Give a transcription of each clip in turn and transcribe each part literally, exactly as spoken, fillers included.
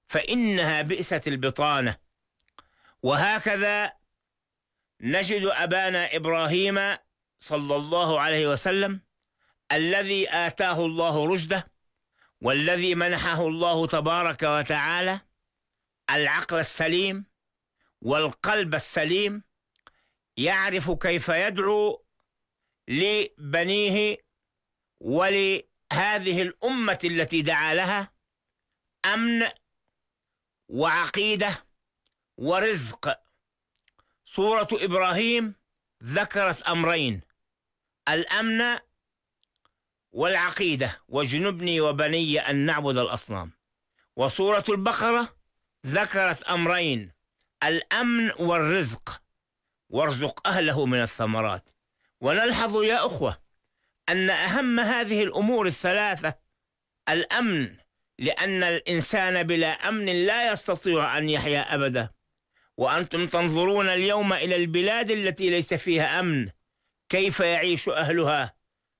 فإنها بئست البطانة. وهكذا نجد أبانا إبراهيم صلى الله عليه وسلم الذي آتاه الله رشده، والذي منحه الله تبارك وتعالى العقل السليم والقلب السليم، يعرف كيف يدعو لبنيه ولهذه الأمة التي دعا لها أمن وعقيدة ورزق. سورة إبراهيم ذكرت أمرين: الأمن والعقيدة، واجنبني وبني أن نعبد الأصنام. وسورة البقرة ذكرت أمرين: الأمن والرزق، وارزق أهله من الثمرات. ونلحظ يا أخوة أن أهم هذه الأمور الثلاثة الأمن، لأن الإنسان بلا أمن لا يستطيع أن يحيا أبدا. وأنتم تنظرون اليوم إلى البلاد التي ليس فيها أمن، كيف يعيش أهلها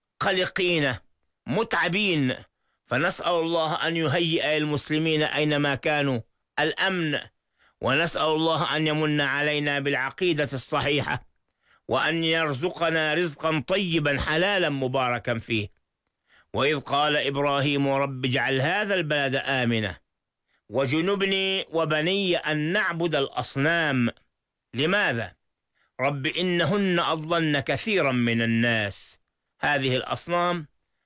قلقين متعبين. فنسأل الله أن يهيئ المسلمين أينما كانوا الأمن، ونسأل الله أن يمن علينا بالعقيدة الصحيحة، وأن يرزقنا رزقا طيبا حلالا مباركا فيه. وإذ قال إبراهيم رب اجعل هذا البلد آمنا وجنبني وبني أن نعبد الأصنام. لماذا؟ رب إنهن أضلن كثيرا من الناس. هذه الأصنام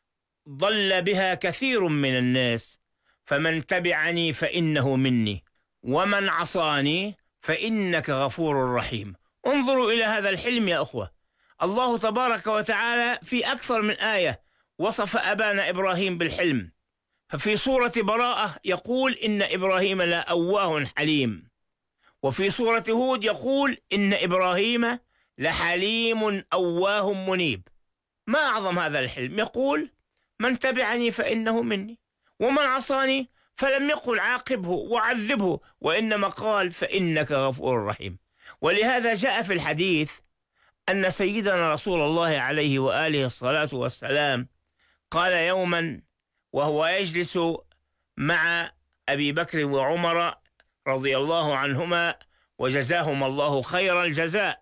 ضل بها كثير من الناس، فمن تبعني فإنه مني ومن عصاني فإنك غفور رحيم. انظروا إلى هذا الحلم يا أخوة. الله تبارك وتعالى في أكثر من آية وصف أبانا إبراهيم بالحلم. ففي سورة براءة يقول إن إبراهيم لأواه حليم، وفي سورة هود يقول إن إبراهيم لحليم أواه منيب. ما أعظم هذا الحلم؟ يقول من تبعني فإنه مني ومن عصاني، فلم يقل عاقبه وعذبه، وإنما قال فإنك غفور رحيم. ولهذا جاء في الحديث أن سيدنا رسول الله عليه وآله الصلاة والسلام قال يوما وهو يجلس مع أبي بكر وعمر رضي الله عنهما وجزاهم الله خير الجزاء،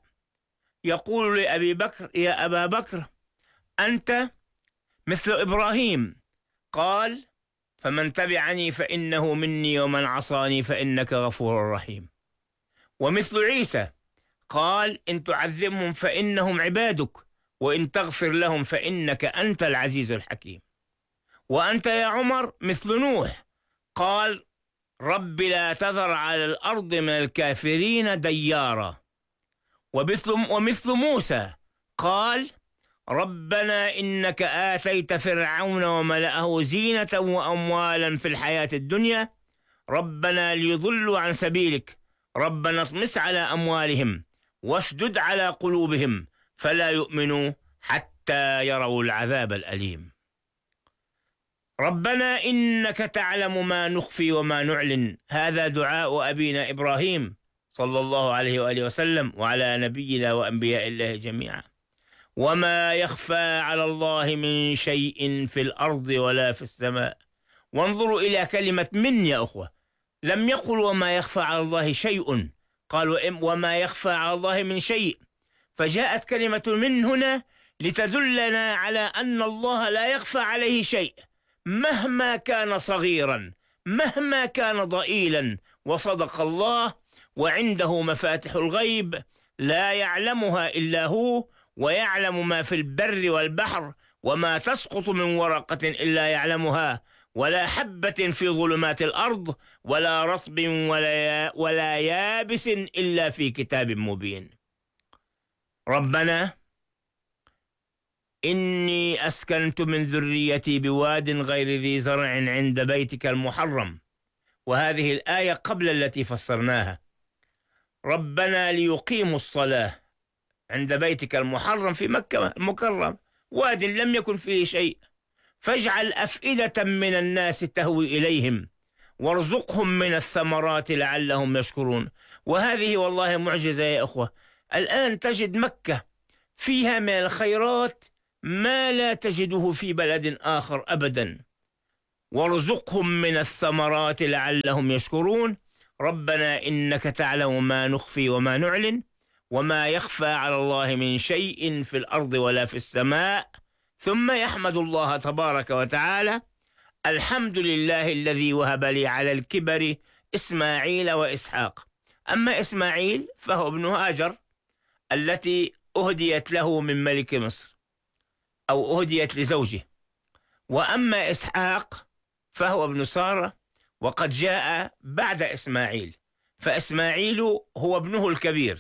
يقول لأبي بكر يا أبا بكر أنت مثل إبراهيم، قال فمن تبعني فإنه مني ومن عصاني فإنك غفور رحيم. ومثل عيسى، قال إن تعذبهم فإنهم عبادك وإن تغفر لهم فإنك أنت العزيز الحكيم. وأنت يا عمر مثل نوح، قال رب لا تذر على الأرض من الكافرين ديارا. ومثل, ومثل موسى، قال ربنا إنك آتيت فرعون وملأه زينة وأموالا في الحياة الدنيا ربنا ليضلوا عن سبيلك ربنا اطمس على أموالهم واشدد على قلوبهم فلا يؤمنوا حتى يروا العذاب الأليم. ربنا إنك تعلم ما نخفي وما نعلن. هذا دعاء أبينا إبراهيم صلى الله عليه وآله وسلم وعلى نبينا وأنبياء الله جميعا. وما يخفى على الله من شيء في الأرض ولا في السماء. وانظروا إلى كلمة من يا أخوة، لم يقل وما يخفى على الله شيء، قال وما يخفى على الله من شيء. فجاءت كلمة من هنا لتدلنا على أن الله لا يخفى عليه شيء مهما كان صغيرا مهما كان ضئيلا. وصدق الله، وعنده مفاتح الغيب لا يعلمها إلا هو، ويعلم ما في البر والبحر، وما تسقط من ورقة إلا يعلمها، ولا حبة في ظلمات الأرض، ولا رطب ولا, ولا يابس إلا في كتاب مبين. ربنا إني أسكنت من ذريتي بواد غير ذي زرع عند بيتك المحرم. وهذه الآية قبل التي فسرناها. ربنا ليقيموا الصلاة عند بيتك المحرم في مكة المكرم، واد لم يكن فيه شيء، فاجعل أفئدة من الناس تهوي إليهم وارزقهم من الثمرات لعلهم يشكرون. وهذه والله معجزة يا أخوة. الآن تجد مكة فيها من الخيرات ما لا تجده في بلد آخر أبدا. وارزقهم من الثمرات لعلهم يشكرون ربنا إنك تعلم ما نخفي وما نعلن وما يخفى على الله من شيء في الأرض ولا في السماء ثم يحمد الله تبارك وتعالى الحمد لله الذي وهب لي على الكبر إسماعيل وإسحاق. أما إسماعيل فهو ابن هاجر التي أهديت له من ملك مصر أو أهديت لزوجه، وأما إسحاق فهو ابن سارة وقد جاء بعد إسماعيل، فإسماعيل هو ابنه الكبير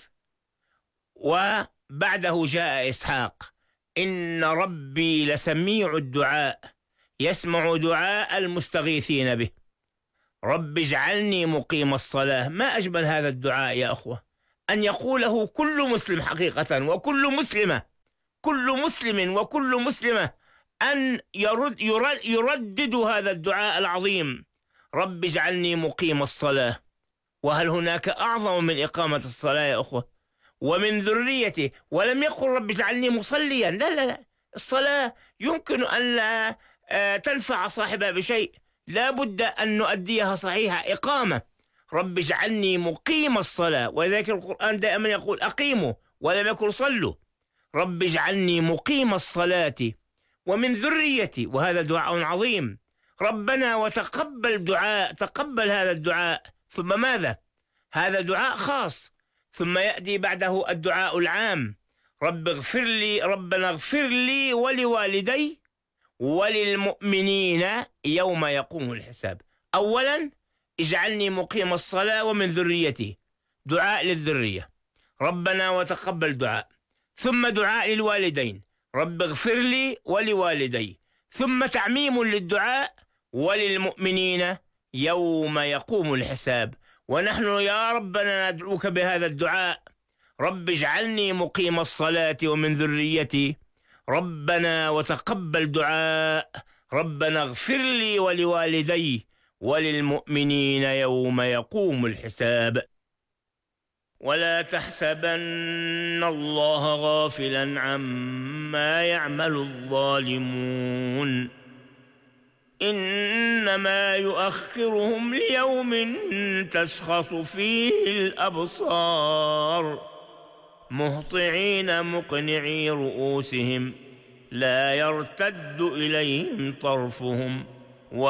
وبعده جاء إسحاق. إن ربي لسميع الدعاء يسمع دعاء المستغيثين به رب اجعلني مقيم الصلاة. ما أجمل هذا الدعاء يا أخوة، أن يقوله كل مسلم حقيقة وكل مسلمة، كل مسلم وكل مسلمة أن يرد يرد يردد هذا الدعاء العظيم رب اجعلني مقيم الصلاة. وهل هناك أعظم من إقامة الصلاة يا أخوة؟ ومن ذريته، ولم يقل رب اجعلني مصليا، لا لا لا، الصلاة يمكن أن لا تنفع صاحبها بشيء، لا بد أن نؤديها صحيحة. إقامة رب اجعلني مقيم الصلاة، ولذلك القرآن دائما يقول أقيموا ولم يقل صلوا. رب اجعلني مقيم الصلاة ومن ذريتي، وهذا دعاء عظيم. ربنا وتقبل دعاء، تقبل هذا الدعاء. ثم ماذا؟ هذا دعاء خاص، ثم يأتي بعده الدعاء العام رب اغفر لي، ربنا اغفر لي ولوالدي وللمؤمنين يوم يقوم الحساب. أولا اجعلني مقيم الصلاة ومن ذريتي، دعاء للذرية، ربنا وتقبل دعاء، ثم دعاء للوالدين رب اغفر لي ولوالدي، ثم تعميم للدعاء وللمؤمنين يوم يقوم الحساب. ونحن يا ربنا ندعوك بهذا الدعاء رب اجعلني مقيم الصلاة ومن ذريتي، ربنا وتقبل دعاء، ربنا اغفر لي ولوالدي وللمؤمنين يوم يقوم الحساب. ولا تحسبن الله غافلا عما يعمل الظالمون إنما يؤخرهم ليوم تشخص فيه الأبصار مهطعين مقنعي رؤوسهم لا يرتد إليهم طرفهم